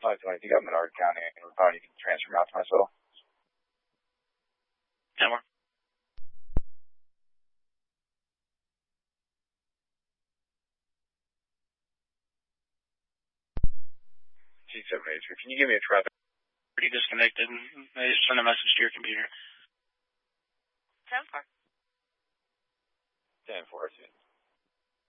520, you got Menard County, and we're probably need to transfer him out to myself. 10 more. G783, can you give me a traffic? Pretty disconnected. I just sent a message to your computer. 10-4. 10-4,